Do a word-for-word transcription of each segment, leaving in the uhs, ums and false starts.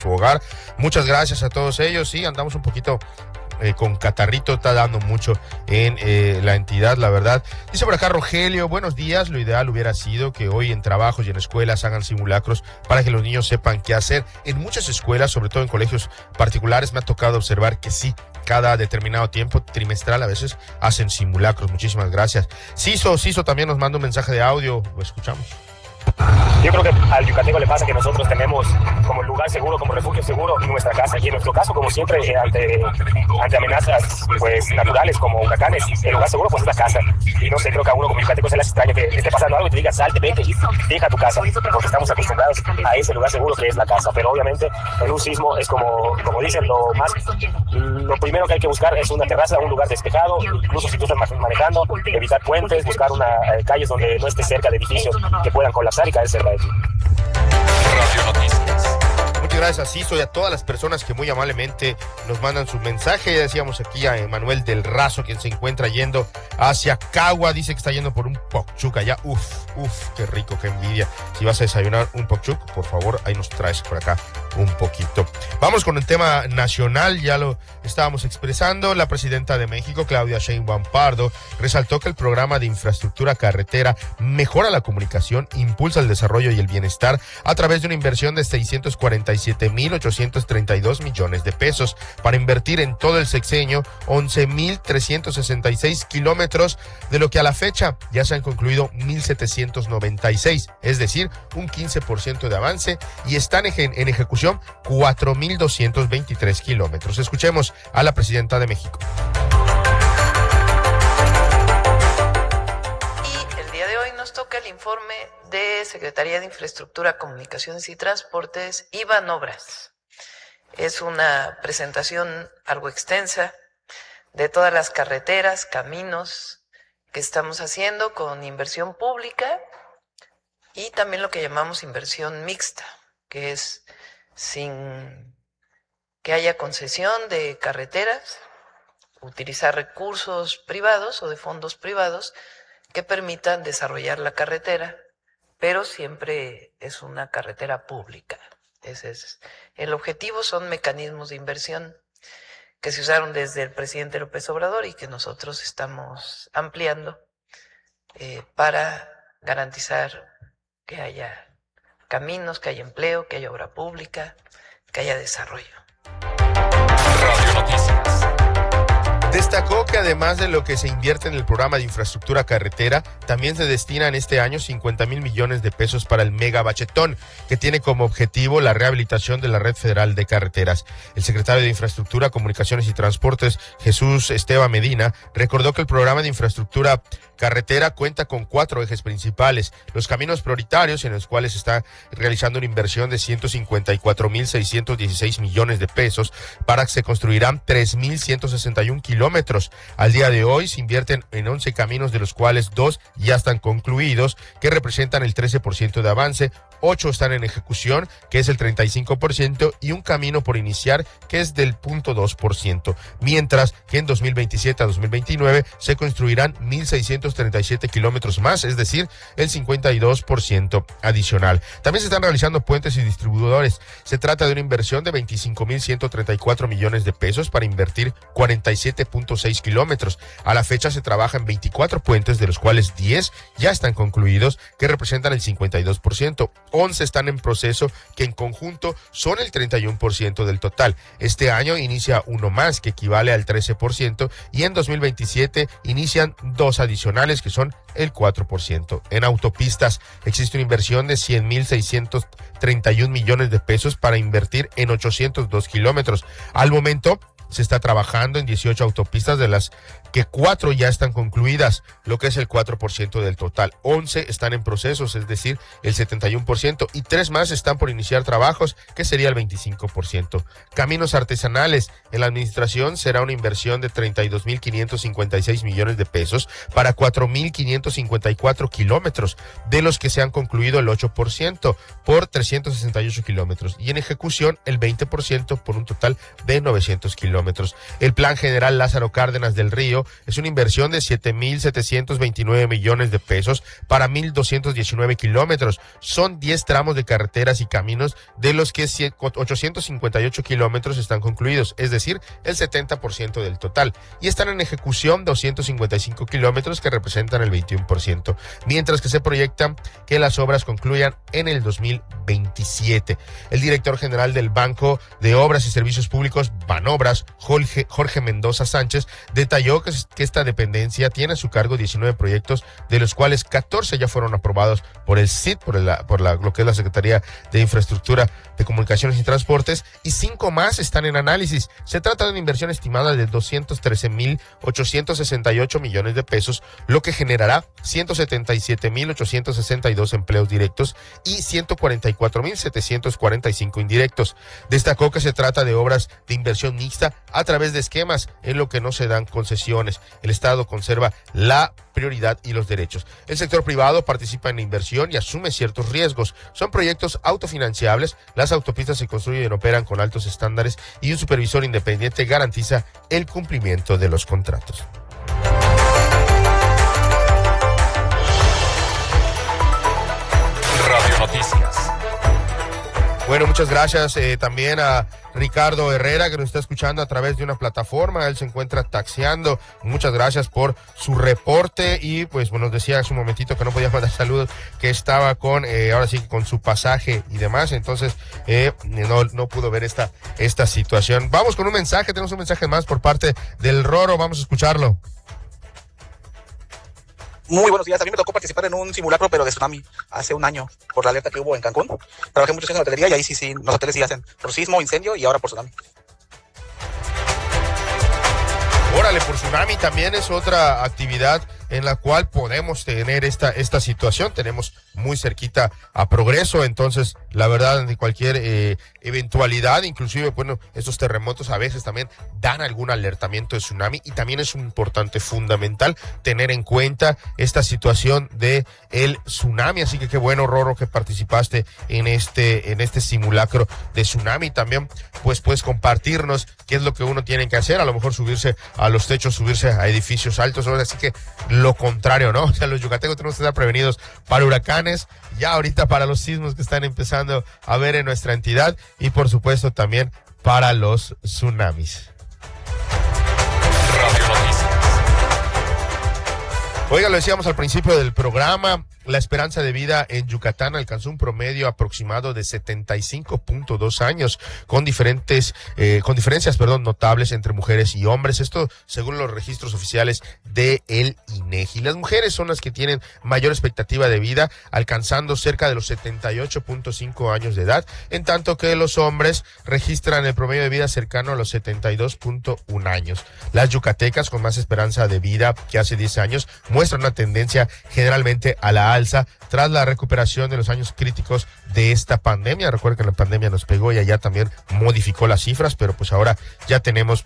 su hogar. Muchas gracias a todos ellos. Sí, andamos un poquito eh, con catarrito, está dando mucho en eh, la entidad, la verdad. Dice por acá Rogelio, buenos días, lo ideal hubiera sido que hoy en trabajos y en escuelas hagan simulacros para que los niños sepan qué hacer. En muchas escuelas, sobre todo en colegios particulares, me ha tocado observar que sí, cada determinado tiempo trimestral a veces hacen simulacros. Muchísimas gracias. Ciso, Ciso también nos manda un mensaje de audio, lo escuchamos. Yo creo que al yucateco le pasa que nosotros tenemos como lugar seguro, como refugio seguro nuestra casa, y en nuestro caso, como siempre, eh, ante, ante amenazas pues naturales como huracanes, el lugar seguro pues es la casa. Y no sé, creo que a uno como yucateco se le hace extraño que esté pasando algo y te diga salte, vete, deja tu casa, porque estamos acostumbrados a ese lugar seguro que es la casa. Pero obviamente en un sismo es como, como dicen, lo más, lo primero que hay que buscar es una terraza, un lugar despejado, incluso si tú estás manejando, evitar puentes, buscar una eh, calles donde no esté cerca de edificios que puedan colapsar y caer cerca de ti. Radio Noticias. Muchas gracias a Ciso y a todas las personas que muy amablemente nos mandan su mensaje. Ya decíamos aquí a Emanuel del Razo, quien se encuentra yendo hacia Cagua, dice que está yendo por un pokchuk allá. Uf, uf, qué rico, qué envidia. Si vas a desayunar un pokchuk, por favor, ahí nos traes por acá un poquito. Vamos con el tema nacional, ya lo estábamos expresando. La presidenta de México, Claudia Sheinbaum Pardo, resaltó que el programa de infraestructura carretera mejora la comunicación, impulsa el desarrollo y el bienestar a través de una inversión de seiscientos cuarenta y siete mil ochocientos treinta y dos millones de pesos para invertir en todo el sexenio once mil trescientos sesenta y seis kilómetros, de lo que a la fecha ya se han concluido mil setecientos noventa y seis, es decir, un quince por ciento de avance, y están en ejecución cuatro mil doscientos veintitrés kilómetros. Escuchemos a la presidenta de México. Y el día de hoy nos toca el informe de Secretaría de Infraestructura, Comunicaciones y Transportes y Banobras. Es una presentación algo extensa de todas las carreteras, caminos que estamos haciendo con inversión pública y también lo que llamamos inversión mixta, que es sin que haya concesión de carreteras, utilizar recursos privados o de fondos privados que permitan desarrollar la carretera, pero siempre es una carretera pública. Ese es el objetivo. Son mecanismos de inversión que se usaron desde el presidente López Obrador y que nosotros estamos ampliando eh, para garantizar que haya caminos, que haya empleo, que haya obra pública, que haya desarrollo. Radio Noticias. Destacó que además de lo que se invierte en el programa de infraestructura carretera, también se destinan este año cincuenta mil millones de pesos para el mega bachetón, que tiene como objetivo la rehabilitación de la red federal de carreteras. El secretario de Infraestructura, Comunicaciones y Transportes, Jesús Esteban Medina, recordó que el programa de infraestructura carretera cuenta con cuatro ejes principales: los caminos prioritarios, en los cuales se está realizando una inversión de ciento cincuenta y cuatro mil seiscientos dieciséis millones de pesos, para que se construirán tres mil ciento sesenta y uno kilómetros. Al día de hoy se invierten en once caminos, de los cuales dos ya están concluidos, que representan el trece por ciento de avance, ocho están en ejecución, que es el treinta y cinco por ciento, y un camino por iniciar, que es del cero punto dos por ciento, mientras que en dos mil veintisiete a dos mil veintinueve se construirán mil seiscientos treinta y siete kilómetros más, es decir, el cincuenta y dos por ciento adicional. También se están realizando puentes y distribuidores. Se trata de una inversión de veinticinco mil ciento treinta y cuatro millones de pesos para invertir cuarenta y siete punto seis kilómetros. A la fecha se trabaja en veinticuatro puentes, de los cuales diez ya están concluidos, que representan el cincuenta y dos por ciento. once están en proceso, que en conjunto son el treinta y uno por ciento del total. Este año inicia uno más, que equivale al trece por ciento, y en dos mil veintisiete inician dos adicionales, que son el cuatro por ciento. En autopistas existe una inversión de cien mil seiscientos treinta y uno millones de pesos para invertir en ochocientos dos kilómetros. Al momento se está trabajando en dieciocho autopistas, de las que cuatro ya están concluidas, lo que es el cuatro por ciento del total. once están en procesos, es decir, el setenta y uno por ciento, y tres más están por iniciar trabajos, que sería el veinticinco por ciento. Caminos artesanales. En la administración será una inversión de treinta y dos mil quinientos cincuenta y seis millones de pesos para cuatro mil quinientos cincuenta y cuatro kilómetros, de los que se han concluido el ocho por ciento, por trescientos sesenta y ocho kilómetros, y en ejecución el veinte por ciento, por un total de novecientos kilómetros. kilómetros. El Plan General Lázaro Cárdenas del Río es una inversión de siete mil setecientos veintinueve millones de pesos para mil doscientos diecinueve kilómetros. Son diez tramos de carreteras y caminos, de los que ochocientos cincuenta y ocho kilómetros están concluidos, es decir, el setenta por ciento del total, y están en ejecución doscientos cincuenta y cinco kilómetros, que representan el veintiuno por ciento, mientras que se proyectan que las obras concluyan en el dos mil veintisiete. El director general del Banco de Obras y Servicios Públicos, Banobras, Jorge, Jorge Mendoza Sánchez, detalló que, que esta dependencia tiene a su cargo diecinueve proyectos, de los cuales catorce ya fueron aprobados por el C I T, por, el, por la, lo que es la Secretaría de Infraestructura de Comunicaciones y Transportes, y cinco más están en análisis. Se trata de una inversión estimada de doscientos trece mil ochocientos sesenta y ocho millones de pesos, lo que generará ciento setenta y siete mil ochocientos sesenta y dos empleos directos y ciento cuarenta y cuatro mil setecientos cuarenta y cinco indirectos. Destacó que se trata de obras de inversión mixta a través de esquemas en lo que no se dan concesiones. El Estado conserva la prioridad y los derechos. El sector privado participa en la inversión y asume ciertos riesgos. Son proyectos autofinanciables, las autopistas se construyen y operan con altos estándares y un supervisor independiente garantiza el cumplimiento de los contratos. Radio Noticias. Bueno, muchas gracias eh, también a Ricardo Herrera, que nos está escuchando a través de una plataforma. Él se encuentra taxiando. Muchas gracias por su reporte. Y pues bueno, nos decía hace un momentito que no podía mandar saludos, que estaba con, eh, ahora sí, con su pasaje y demás. Entonces, eh, no, no pudo ver esta, esta situación. Vamos con un mensaje. Tenemos un mensaje más por parte del Roro. Vamos a escucharlo. Muy buenos días. A mí me tocó participar en un simulacro, pero de tsunami, hace un año, por la alerta que hubo en Cancún. Trabajé muchos años en hotelería y ahí sí, sí, los hoteles sí hacen por sismo, incendio y ahora por tsunami. Órale, por tsunami también es otra actividad en la cual podemos tener esta, esta situación. Tenemos muy cerquita a Progreso, entonces la verdad, de cualquier eh, eventualidad, inclusive, bueno, estos terremotos a veces también dan algún alertamiento de tsunami, y también es importante, fundamental, tener en cuenta esta situación de el tsunami. Así que qué bueno, Roro, que participaste en este, en este simulacro de tsunami. También pues puedes compartirnos qué es lo que uno tiene que hacer, a lo mejor subirse a los techos, subirse a edificios altos, ¿no? Así que lo contrario, ¿no? O sea, los yucatecos tenemos que estar prevenidos para huracanes, ya ahorita para los sismos que están empezando a ver en nuestra entidad, y por supuesto también para los tsunamis. Radio Noticias. Oiga, lo decíamos al principio del programa, la esperanza de vida en Yucatán alcanzó un promedio aproximado de setenta y cinco punto dos años, con diferentes, eh, con diferencias, perdón, notables entre mujeres y hombres. Esto según los registros oficiales de el INEGI. Las mujeres son las que tienen mayor expectativa de vida, alcanzando cerca de los setenta y ocho punto cinco años de edad, en tanto que los hombres registran el promedio de vida cercano a los setenta y dos punto uno años. Las yucatecas con más esperanza de vida que hace diez años muestran una tendencia generalmente a la alza tras la recuperación de los años críticos de esta pandemia. Recuerden que la pandemia nos pegó y allá también modificó las cifras, pero pues ahora ya tenemos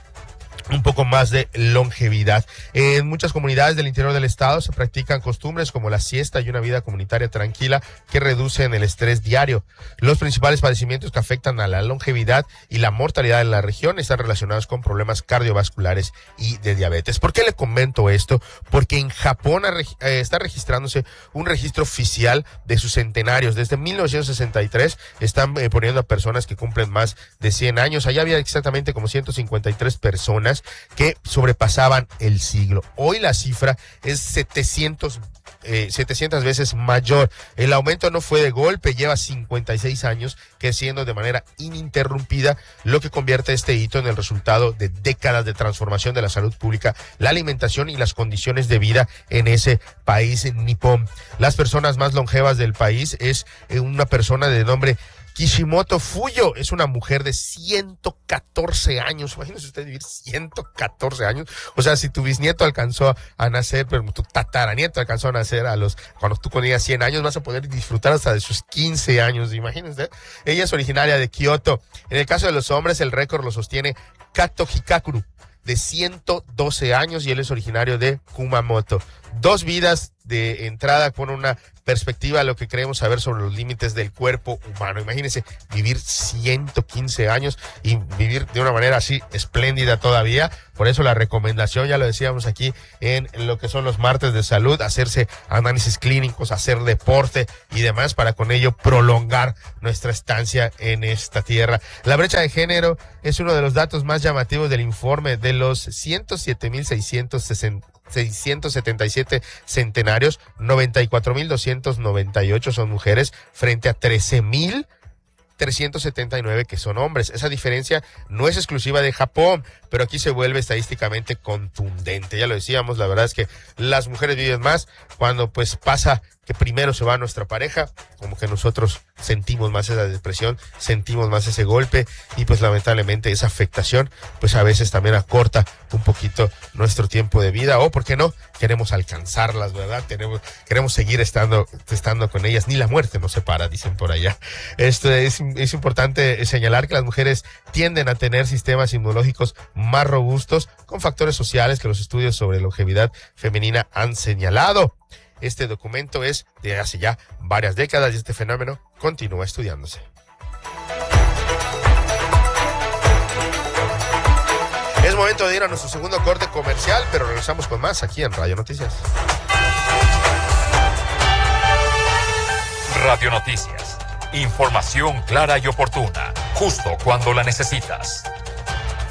un poco más de longevidad. En muchas comunidades del interior del estado se practican costumbres como la siesta y una vida comunitaria tranquila que reducen el estrés diario. Los principales padecimientos que afectan a la longevidad y la mortalidad en la región están relacionados con problemas cardiovasculares y de diabetes. ¿Por qué le comento esto? Porque en Japón eh, está registrándose un registro oficial de sus centenarios. Desde mil novecientos sesenta y tres están eh, poniendo a personas que cumplen más de cien años. Allá había exactamente como ciento cincuenta y tres personas que sobrepasaban el siglo. Hoy la cifra es setecientos, eh, setecientas veces mayor. El aumento no fue de golpe, lleva cincuenta y seis años creciendo de manera ininterrumpida, lo que convierte este hito en el resultado de décadas de transformación de la salud pública, la alimentación y las condiciones de vida en ese país nipón. Las personas más longevas del país es eh, una persona de nombre Kishimoto Fuyo, es una mujer de ciento catorce años. Imagínese usted vivir ciento catorce años. O sea, si tu bisnieto alcanzó a nacer, pero tu tataranieto alcanzó a nacer a los, cuando tú tenías cien años, vas a poder disfrutar hasta de sus quince años. Imagínese. Ella es originaria de Kioto. En el caso de los hombres, el récord lo sostiene Kato Hikakuru, de ciento doce años, y él es originario de Kumamoto. dos vidas de entrada con una perspectiva a lo que queremos saber sobre los límites del cuerpo humano. Imagínense vivir ciento quince años y vivir de una manera así espléndida todavía. Por eso la recomendación, ya lo decíamos aquí en lo que son los martes de salud, hacerse análisis clínicos, hacer deporte y demás para con ello prolongar nuestra estancia en esta tierra. La brecha de género es uno de los datos más llamativos del informe. De los ciento siete mil seiscientos setenta y siete centenarios, noventa y cuatro mil doscientos noventa y ocho son mujeres frente a trece mil trescientos setenta y nueve que son hombres. Esa diferencia no es exclusiva de Japón, pero aquí se vuelve estadísticamente contundente. Ya lo decíamos, la verdad es que las mujeres viven más cuando pues pasa que primero se va nuestra pareja, como que nosotros sentimos más esa depresión, sentimos más ese golpe y pues lamentablemente esa afectación pues a veces también acorta un poquito nuestro tiempo de vida, o por qué no, queremos alcanzarlas, ¿verdad? Tenemos, queremos seguir estando, estando con ellas, ni la muerte nos separa, dicen por allá. Esto es, es importante señalar que las mujeres tienden a tener sistemas inmunológicos más robustos con factores sociales que los estudios sobre longevidad femenina han señalado. Este documento es de hace ya varias décadas y este fenómeno continúa estudiándose. Es momento de ir a nuestro segundo corte comercial, pero regresamos con más aquí en Radio Noticias. Radio Noticias. Información clara y oportuna, justo cuando la necesitas.